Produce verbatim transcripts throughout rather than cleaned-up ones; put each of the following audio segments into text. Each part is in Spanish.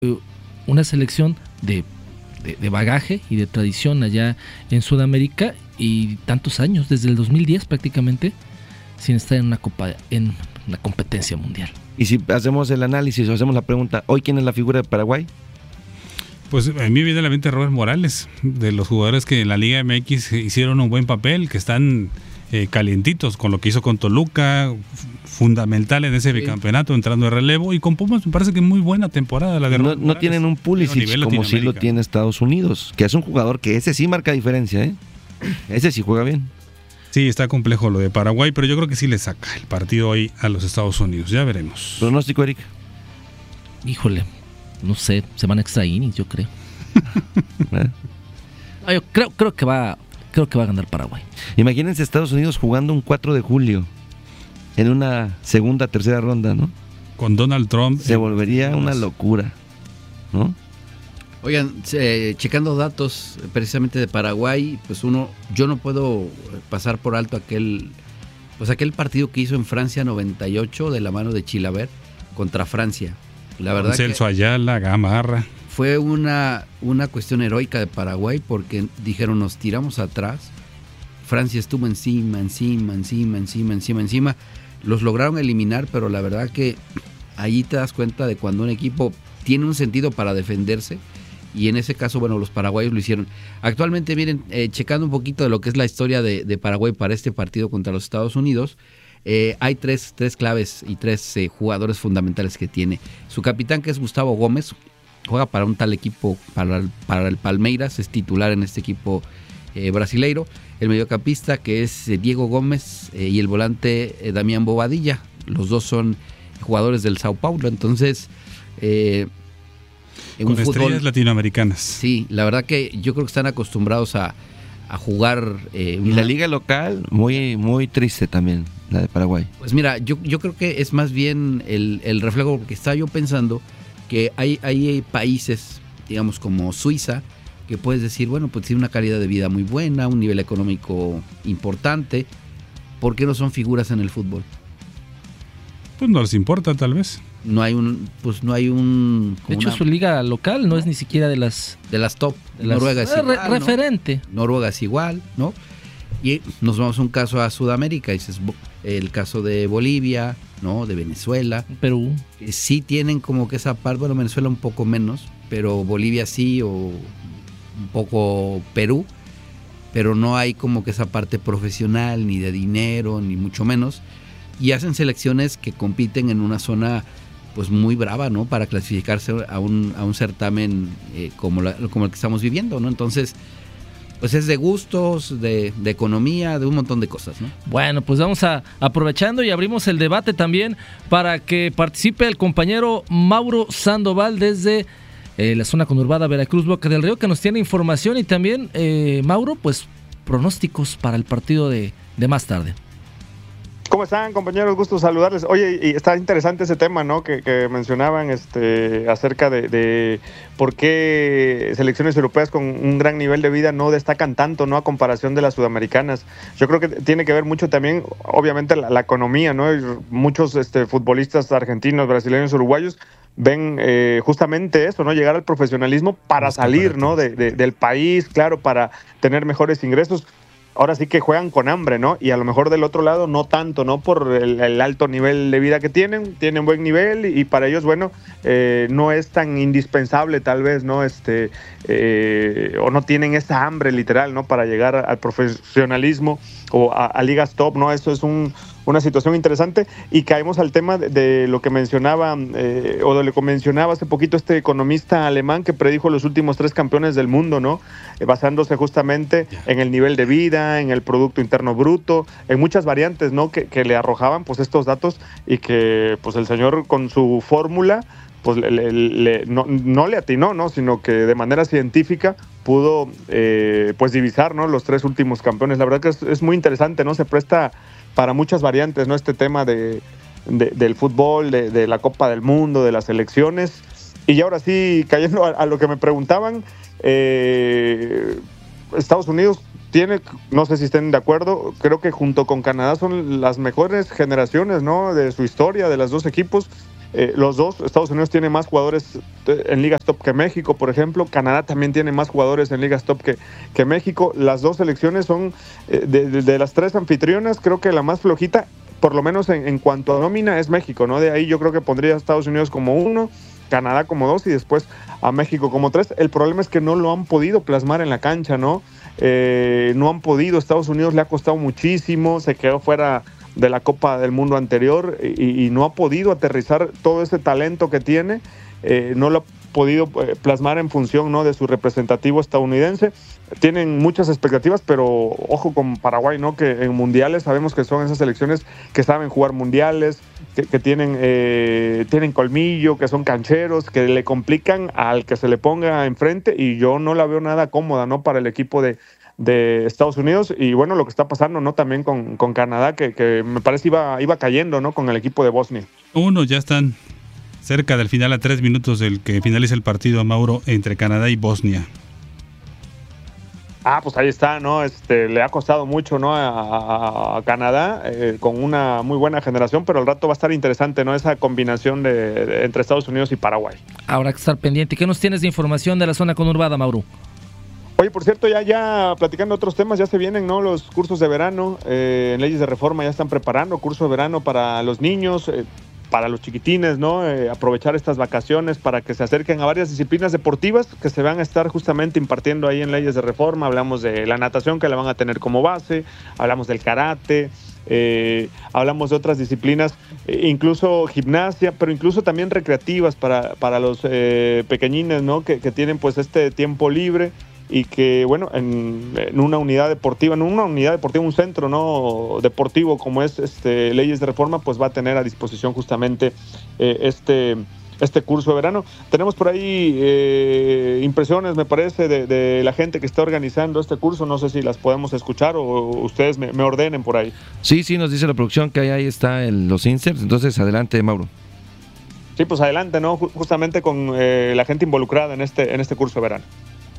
una selección de, de, de bagaje y de tradición allá en Sudamérica y tantos años, desde el dos mil diez prácticamente, sin estar en una copa, en una competencia mundial. Y si hacemos el análisis o hacemos la pregunta, ¿hoy quién es la figura de Paraguay? Pues a mí viene a la mente Robert Morales, de los jugadores que en la Liga M X hicieron un buen papel, que están eh, calientitos con lo que hizo con Toluca, fundamental en ese bicampeonato, entrando de relevo, y con Pumas me parece que muy buena temporada la de No, no tienen un Pulisic como sí lo tiene Estados Unidos, que es un jugador que ese sí marca diferencia, ¿eh? Ese sí juega bien. Sí, está complejo lo de Paraguay, pero yo creo que sí le saca el partido hoy a los Estados Unidos, ya veremos. ¿Pronóstico, Eric? Híjole, no sé, se van extra innings, yo creo. ¿Eh? No, yo creo, creo que va, creo que va a ganar Paraguay. Imagínense Estados Unidos jugando un cuatro de julio en una segunda, tercera ronda, ¿no? Con Donald Trump. Se volvería una locura, ¿no? Oigan, eh, checando datos precisamente de Paraguay, pues uno, yo no puedo pasar por alto aquel, pues aquel partido que hizo en Francia noventa y ocho de la mano de Chilavert contra Francia. La verdad Celso que Ayala, Gamarra. Fue una, una cuestión heroica de Paraguay porque dijeron nos tiramos atrás. Francia estuvo encima, encima, encima, encima, encima, encima. Los lograron eliminar, pero la verdad que ahí te das cuenta de cuando un equipo tiene un sentido para defenderse. Y en ese caso, bueno, los paraguayos lo hicieron. Actualmente, miren, eh, checando un poquito de lo que es la historia de, de Paraguay para este partido contra los Estados Unidos, eh, hay tres, tres claves y tres eh, jugadores fundamentales que tiene. Su capitán, que es Gustavo Gómez, juega para un tal equipo, para el, para el Palmeiras, es titular en este equipo eh, brasileiro. El mediocampista, que es eh, Diego Gómez, eh, y el volante eh, Damián Bobadilla. Los dos son jugadores del Sao Paulo, entonces... Eh, En con un estrellas fútbol, latinoamericanas. Sí, la verdad que yo creo que están acostumbrados a, a jugar. Eh, una... Y la liga local, muy muy triste también, la de Paraguay. Pues mira, yo, yo creo que es más bien el, el reflejo, porque estaba yo pensando que hay, hay países, digamos como Suiza, que puedes decir, bueno, pues tiene una calidad de vida muy buena, un nivel económico importante. ¿Por qué no son figuras en el fútbol? Pues no les importa, tal vez. No hay un, pues no hay un. De hecho, una, su liga local no, no es ni siquiera de las de las top. De las, Noruega es eh, igual, re, referente. ¿no? Noruega es igual, ¿no? Y nos vamos a un caso a Sudamérica, dices, el caso de Bolivia, ¿no? De Venezuela, Perú. Que sí tienen como que esa parte, bueno, Venezuela un poco menos, pero Bolivia sí, o un poco Perú, pero no hay como que esa parte profesional, ni de dinero, ni mucho menos. Y hacen selecciones que compiten en una zona pues muy brava, ¿no? Para clasificarse a un, a un certamen eh, como, la, como el que estamos viviendo, ¿no? Entonces, pues es de gustos, de, de economía, de un montón de cosas, ¿no? Bueno, pues vamos a aprovechando y abrimos el debate también para que participe el compañero Mauro Sandoval desde eh, la zona conurbada Veracruz, Boca del Río, que nos tiene información y también, eh, Mauro, pues pronósticos para el partido de, de más tarde. ¿Cómo están, compañeros? Gusto saludarles. Oye, y está interesante ese tema, ¿no? Que, que mencionaban este, acerca de, de por qué selecciones europeas con un gran nivel de vida no destacan tanto, ¿no? A comparación de las sudamericanas. Yo creo que tiene que ver mucho también, obviamente, la, la economía, ¿no? Y muchos este, futbolistas argentinos, brasileños, uruguayos ven eh, justamente eso, ¿no? Llegar al profesionalismo para salir, ¿no? De, de, del país, claro, para tener mejores ingresos. Ahora sí que juegan con hambre, ¿no? Y a lo mejor del otro lado no tanto, ¿no? Por el, el alto nivel de vida que tienen, tienen buen nivel y, y para ellos, bueno, eh, no es tan indispensable tal vez, ¿no? Este, eh, o no tienen esa hambre literal, ¿no? Para llegar al profesionalismo o a, a ligas top, ¿no? Eso es un, una situación interesante y caemos al tema de, de lo que mencionaba, eh, o de lo que mencionaba hace poquito este economista alemán que predijo los últimos tres campeones del mundo, ¿no? Eh, basándose justamente en el nivel de vida, en el Producto Interno Bruto, en muchas variantes, ¿no? Que, que le arrojaban pues estos datos y que pues el señor con su fórmula pues le, le, le, no, no le atinó, ¿no? Sino que de manera científica pudo eh, pues divisar, ¿no? Los tres últimos campeones. La verdad que es, es muy interesante, ¿no? Se presta para muchas variantes, ¿no? Este tema de, de, del fútbol, de, de la Copa del Mundo, de las elecciones. Y ahora sí, cayendo a, a lo que me preguntaban, eh, Estados Unidos tiene, no sé si estén de acuerdo, creo que junto con Canadá son las mejores generaciones, ¿no? De su historia, de los dos equipos. Eh, los dos, Estados Unidos tiene más jugadores en ligas top que México, por ejemplo. Canadá también tiene más jugadores en ligas top que, que México. Las dos selecciones son, eh, de, de, de las tres anfitrionas, creo que la más flojita, por lo menos en, en cuanto a nómina, es México, ¿no? De ahí yo creo que pondría a Estados Unidos como uno, Canadá como dos y después a México como tres. El problema es que no lo han podido plasmar en la cancha, ¿no? Eh, no han podido, Estados Unidos le ha costado muchísimo, se quedó fuera de la Copa del Mundo anterior y, y no ha podido aterrizar todo ese talento que tiene, eh, no lo ha podido eh, plasmar en función, ¿no?, de su representativo estadounidense. Tienen muchas expectativas, pero ojo con Paraguay, ¿no?, que en mundiales sabemos que son esas selecciones que saben jugar mundiales, que, que tienen, eh, tienen colmillo, que son cancheros, que le complican al que se le ponga enfrente, y yo no la veo nada cómoda, ¿no?, para el equipo de de Estados Unidos. Y bueno, lo que está pasando, ¿no?, también con, con Canadá, que, que me parece iba, iba cayendo, ¿no?, con el equipo de Bosnia. Uno, ya están cerca del final, a tres minutos del que finaliza el partido, Mauro, entre Canadá y Bosnia. Ah, pues ahí está, ¿no? Este, le ha costado mucho, ¿no?, a, a Canadá, eh, con una muy buena generación, pero al rato va a estar interesante, ¿no?, esa combinación de, de, entre Estados Unidos y Paraguay. Habrá que estar pendiente. ¿Qué nos tienes de información de la zona conurbada, Mauro? Oye, por cierto, ya, ya platicando otros temas, ya se vienen, ¿no?, los cursos de verano, eh, en Leyes de Reforma ya están preparando curso de verano para los niños, eh, para los chiquitines, ¿no?, eh, aprovechar estas vacaciones para que se acerquen a varias disciplinas deportivas que se van a estar justamente impartiendo ahí en Leyes de Reforma. Hablamos de la natación, que la van a tener como base, hablamos del karate, eh, hablamos de otras disciplinas, eh, incluso gimnasia, pero incluso también recreativas para, para los eh, pequeñines, ¿no?, que, que tienen pues este tiempo libre. Y que, bueno, en, en una unidad deportiva, en una unidad deportiva, un centro, ¿no?, deportivo como es este Leyes de Reforma, pues va a tener a disposición justamente eh, este, este curso de verano. Tenemos por ahí eh, impresiones, me parece, de, de la gente que está organizando este curso. No sé si las podemos escuchar o ustedes me, me ordenen por ahí. Sí, sí, nos dice la producción que ahí, ahí está el, los inserts. Entonces, adelante, Mauro. Sí, pues adelante, ¿no?, justamente con eh, la gente involucrada en este, en este curso de verano.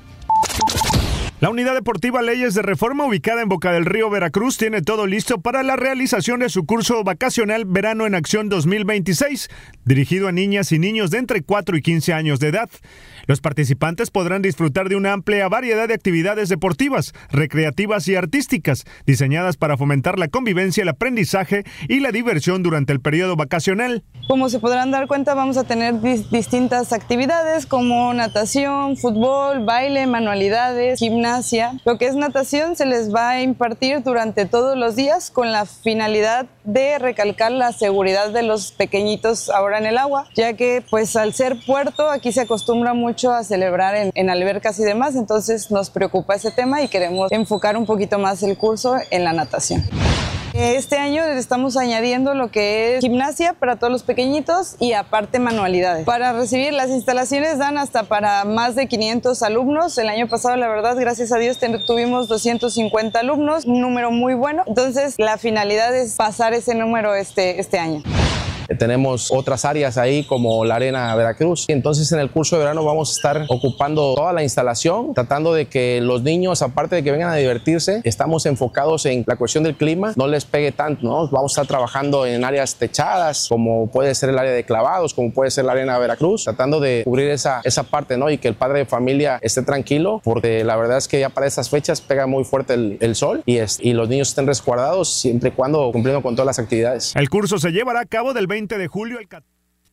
La Unidad Deportiva Leyes de Reforma, ubicada en Boca del Río, Veracruz, tiene todo listo para la realización de su curso vacacional Verano en Acción dos mil veintiséis, dirigido a niñas y niños de entre cuatro y quince años de edad. Los participantes podrán disfrutar de una amplia variedad de actividades deportivas, recreativas y artísticas, diseñadas para fomentar la convivencia, el aprendizaje y la diversión durante el periodo vacacional. Como se podrán dar cuenta, vamos a tener dis- distintas actividades como natación, fútbol, baile, manualidades, gimnasia. Lo que es natación se les va a impartir durante todos los días con la finalidad de recalcar la seguridad de los pequeñitos ahora en el agua, ya que pues al ser puerto aquí se acostumbra mucho a celebrar en, en albercas y demás, entonces nos preocupa ese tema y queremos enfocar un poquito más el curso en la natación. Este año estamos añadiendo lo que es gimnasia para todos los pequeñitos y aparte manualidades. Para recibir las instalaciones dan hasta para más de quinientos alumnos. El año pasado, la verdad, gracias a Dios, tuvimos doscientos cincuenta alumnos, un número muy bueno. Entonces, la finalidad es pasar ese número este, este año. Tenemos otras áreas ahí como la Arena Veracruz. Entonces en el curso de verano vamos a estar ocupando toda la instalación, tratando de que los niños, aparte de que vengan a divertirse, estamos enfocados en la cuestión del clima, no les pegue tanto, ¿no? Vamos a estar trabajando en áreas techadas, como puede ser el área de clavados, como puede ser la Arena Veracruz, tratando de cubrir esa, esa parte, ¿no? Y que el padre de familia esté tranquilo, porque la verdad es que ya para estas fechas pega muy fuerte el, el sol y, es, y los niños estén resguardados siempre y cuando cumpliendo con todas las actividades. El curso se llevará a cabo del veinte de julio al catorce.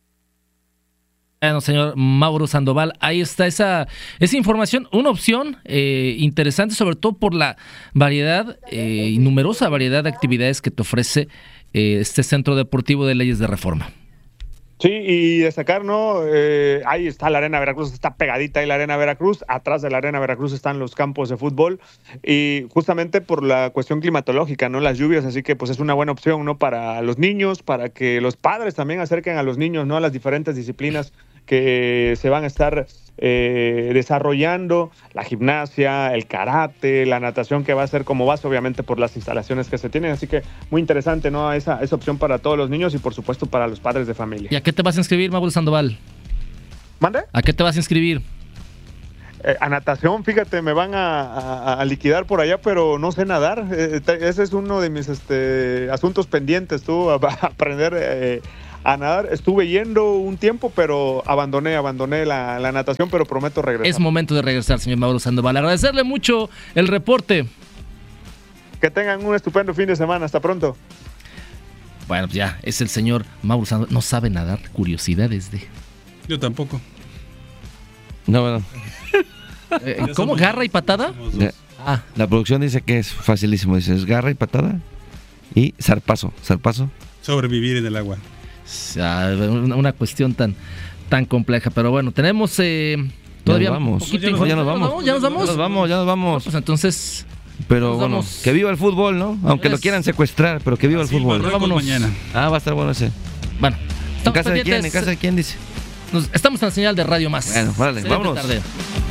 Bueno, señor Mauro Sandoval, ahí está esa, esa información, una opción eh, interesante, sobre todo por la variedad eh, y numerosa variedad de actividades que te ofrece eh, este Centro Deportivo de Leyes de Reforma. Sí, y destacar, ¿no? Eh, ahí está la Arena Veracruz, está pegadita ahí la Arena Veracruz, atrás de la Arena Veracruz están los campos de fútbol, y justamente por la cuestión climatológica, ¿no? Las lluvias, así que pues es una buena opción, ¿no? Para los niños, para que los padres también acerquen a los niños, ¿no? A las diferentes disciplinas que se van a estar eh, desarrollando, la gimnasia, el karate, la natación, que va a ser como base, obviamente, por las instalaciones que se tienen. Así que muy interesante, ¿no? Esa, esa opción para todos los niños y, por supuesto, para los padres de familia. ¿Y a qué te vas a inscribir, Mauro Sandoval? ¿Mande? ¿A qué te vas a inscribir? Eh, a natación, fíjate, me van a, a, a liquidar por allá, pero no sé nadar. Eh, ese es uno de mis este, asuntos pendientes, tú, a, a aprender eh, a nadar. Estuve yendo un tiempo, pero abandoné, abandoné la, la natación, pero prometo regresar. Es momento de regresar, señor Mauro Sandoval. Agradecerle mucho el reporte. Que tengan un estupendo fin de semana. Hasta pronto. Bueno, pues ya, es el señor Mauro Sandoval. No sabe nadar. Curiosidades de... Yo tampoco. No, bueno. Eh, ¿Cómo? ¿Garra y patada? La, Ah, la producción dice que es facilísimo. Dice, es garra y patada y zarpazo. Zarpazo. Sobrevivir en el agua. una, una cuestión tan, tan compleja. Pero bueno, tenemos eh, todavía... Ya nos vamos. poquito Ya nos, ya nos vamos. ¿Ya nos vamos? Ya nos vamos, ya nos vamos. No, pues entonces... Pero bueno, vamos. que viva el fútbol, ¿no? Aunque Es... lo quieran secuestrar, pero que viva Así el fútbol. Vámonos mañana. Ah, va a estar bueno ese. Bueno, ¿En casa de quién? ¿En casa de quién dice? Nos, estamos en la señal de Radio Más. Bueno, vale, Excelente vámonos. tarde.